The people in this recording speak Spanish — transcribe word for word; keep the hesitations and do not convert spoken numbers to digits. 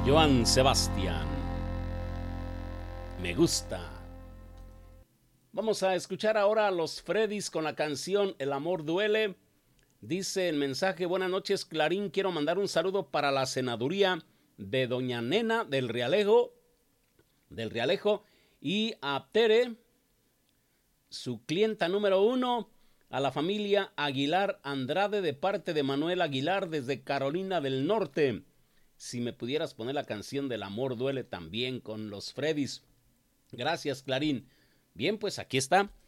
Joan Sebastián. Me gusta. Vamos a escuchar ahora a los Freddys con la canción El amor duele. Dice el mensaje: buenas noches, Clarín, quiero mandar un saludo para la senaduría de Doña Nena del Realejo, del Realejo y a Tere, su clienta número uno, a la familia Aguilar Andrade de parte de Manuel Aguilar desde Carolina del Norte. Si me pudieras poner la canción del amor duele también con los Freddys. Gracias, Clarín. Bien, pues aquí está.